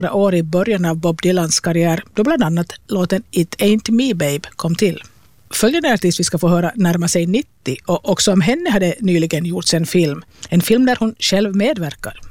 år i början av Bob Dylans karriär, då bland annat låten It Ain't Me Babe kom till. Följande artist vi ska få höra närma sig 90 och också om henne hade nyligen gjorts en film där hon själv medverkar.